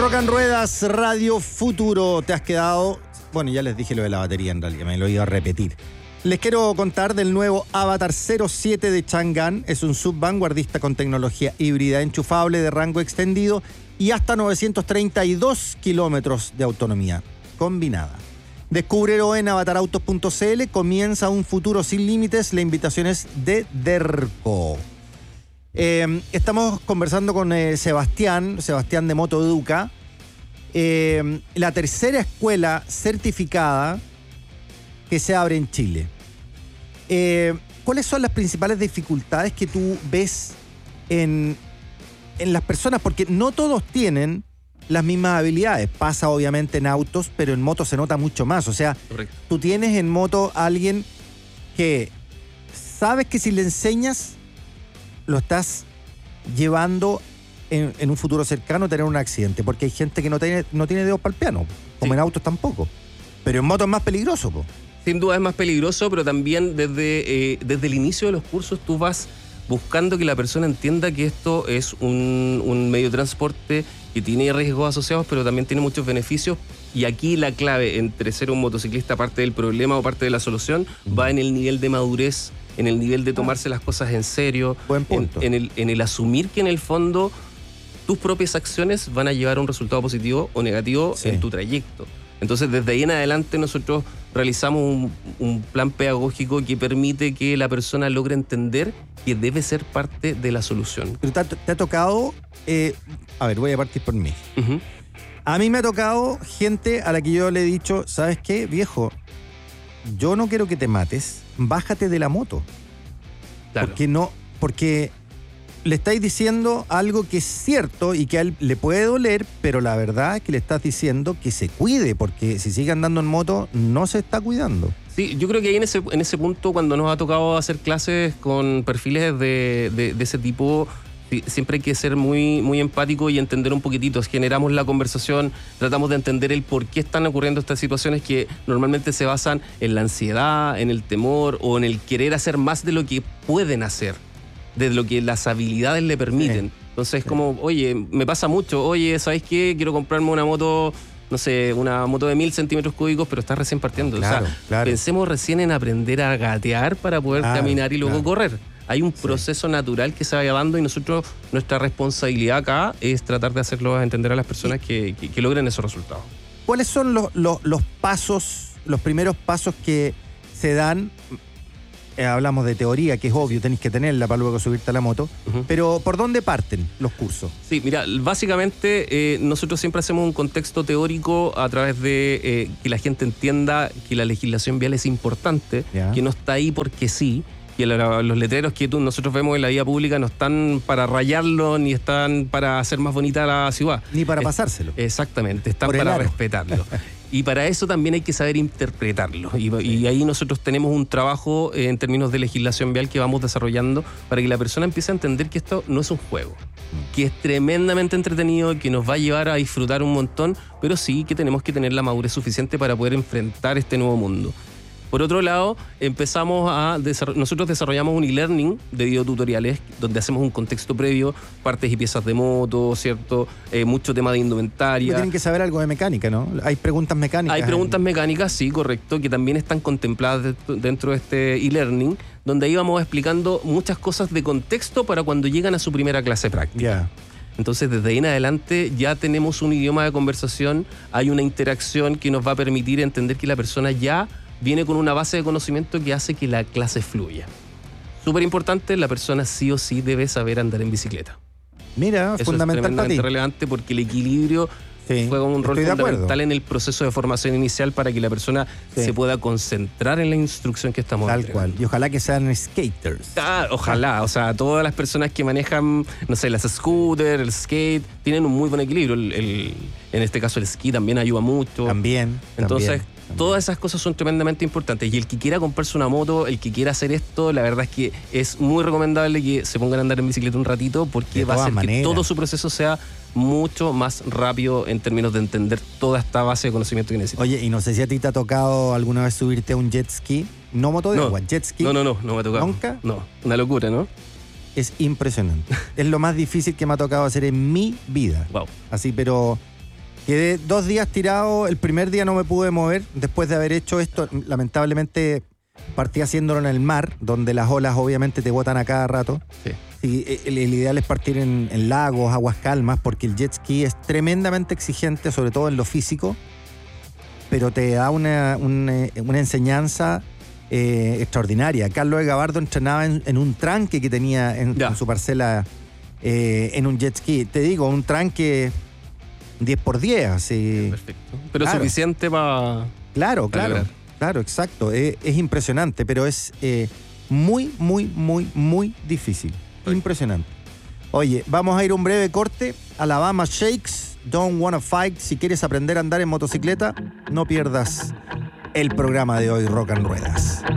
Rock and Ruedas, Radio Futuro. Te has quedado... Bueno, ya les dije lo de la batería en realidad, me lo iba a repetir. Les quiero contar del nuevo Avatar 07 de Chang'an. Es un sub vanguardista con tecnología híbrida enchufable de rango extendido y hasta 932 kilómetros de autonomía combinada. Descúbrelo en avatarautos.cl. Comienza un futuro sin límites. La invitación es de Derco. Estamos conversando con Sebastián de Moto Educa. La tercera escuela certificada que se abre en Chile. ¿Cuáles son las principales dificultades que tú ves en las personas? Porque no todos tienen las mismas habilidades. Pasa obviamente en autos, pero en moto se nota mucho más. O sea, correcto. Tú tienes en moto a alguien que sabes que si le enseñas, lo estás llevando en un futuro cercano a tener un accidente. Porque hay gente que no tiene dedos para el piano, como sí. En autos tampoco. Pero en moto es más peligroso, po. Sin duda es más peligroso, pero también desde el inicio de los cursos tú vas buscando que la persona entienda que esto es un medio de transporte que tiene riesgos asociados, pero también tiene muchos beneficios. Y aquí la clave entre ser un motociclista parte del problema o parte de la solución va en el nivel de madurez, en el nivel de tomarse las cosas en serio. Buen punto. En el asumir que en el fondo tus propias acciones van a llevar a un resultado positivo o negativo en tu trayecto. Entonces, desde ahí en adelante nosotros realizamos un plan pedagógico que permite que la persona logre entender que debe ser parte de la solución. Pero te ha tocado... a ver, voy a partir por mí. Uh-huh. A mí me ha tocado gente a la que yo le he dicho, ¿sabes qué, viejo? Yo no quiero que te mates, bájate de la moto. Claro. Porque le estáis diciendo algo que es cierto y que a él le puede doler, pero la verdad es que le estás diciendo que se cuide, porque si sigue andando en moto, no se está cuidando. Sí, yo creo que ahí en ese punto, cuando nos ha tocado hacer clases con perfiles de ese tipo, siempre hay que ser muy, muy empático y entender un poquitito. Generamos la conversación, tratamos de entender el por qué están ocurriendo estas situaciones que normalmente se basan en la ansiedad, en el temor o en el querer hacer más de lo que pueden hacer, de lo que las habilidades le permiten. Sí. Entonces, como, oye, me pasa mucho, oye, ¿sabes qué? Quiero comprarme una moto, no sé, una moto de 1000 centímetros cúbicos, pero está recién partiendo. Claro, o sea, pensemos recién en aprender a gatear para poder caminar y luego correr. Hay un proceso natural que se va llevando y nosotros, nuestra responsabilidad acá es tratar de hacerlo entender a las personas que logren esos resultados. ¿Cuáles son los pasos, los primeros pasos que se dan? Hablamos de teoría, que es obvio, tenés que tenerla para luego subirte a la moto, pero ¿por dónde parten los cursos? Sí, mira, básicamente nosotros siempre hacemos un contexto teórico a través de que la gente entienda que la legislación vial es importante, que no está ahí porque sí, que los letreros que nosotros vemos en la vía pública no están para rayarlo ni están para hacer más bonita la ciudad. Ni para pasárselo. Exactamente, están para respetarlo. Y para eso también hay que saber interpretarlo. Y ahí nosotros tenemos un trabajo en términos de legislación vial que vamos desarrollando para que la persona empiece a entender que esto no es un juego, que es tremendamente entretenido, que nos va a llevar a disfrutar un montón, pero sí que tenemos que tener la madurez suficiente para poder enfrentar este nuevo mundo. Por otro lado, nosotros desarrollamos un e-learning de videotutoriales donde hacemos un contexto previo, partes y piezas de moto, ¿cierto? Mucho tema de indumentaria. Tienen que saber algo de mecánica, ¿no? Hay preguntas mecánicas. Hay preguntas mecánicas, sí, correcto, que también están contempladas dentro de este e-learning, donde ahí vamos explicando muchas cosas de contexto para cuando llegan a su primera clase práctica. Entonces, desde ahí en adelante ya tenemos un idioma de conversación, hay una interacción que nos va a permitir entender que la persona ya viene con una base de conocimiento que hace que la clase fluya. Súper importante, la persona sí o sí debe saber andar en bicicleta. Mira, eso fundamental es tremendamente relevante porque el equilibrio juega un rol fundamental en el proceso de formación inicial para que la persona se pueda concentrar en la instrucción que estamos entregando. Tal cual. Y ojalá que sean skaters. Ojalá. O sea, todas las personas que manejan, no sé, las scooters, el skate, tienen un muy buen equilibrio. En este caso el esquí también ayuda mucho. También. Entonces, todas esas cosas son tremendamente importantes. Y el que quiera comprarse una moto, el que quiera hacer esto, la verdad es que es muy recomendable que se pongan a andar en bicicleta un ratito porque va a hacer que todo su proceso sea mucho más rápido en términos de entender toda esta base de conocimiento que necesita. Oye, y no sé si a ti te ha tocado alguna vez subirte a un jet ski. No moto de agua, jet ski. No me ha tocado. ¿Nunca? No, una locura, ¿no? Es impresionante. Es lo más difícil que me ha tocado hacer en mi vida. Wow. Así, pero Quedé 2 días tirado, el primer día no me pude mover, después de haber hecho esto, lamentablemente partí haciéndolo en el mar, donde las olas obviamente te botan a cada rato. Sí. Y el ideal es partir en lagos, aguas calmas, porque el jet ski es tremendamente exigente, sobre todo en lo físico, pero te da una enseñanza extraordinaria. Carlos de Gabardo entrenaba en un tranque que tenía en su parcela en un jet ski. Te digo, un tranque 10x10, así. Perfecto. Pero claro, suficiente para... Claro, exacto. Es impresionante, pero es muy, muy, muy, muy difícil. Impresionante. Oye, vamos a ir a un breve corte. Alabama Shakes, Don't Wanna Fight. Si quieres aprender a andar en motocicleta, no pierdas el programa de hoy, Rock and Ruedas.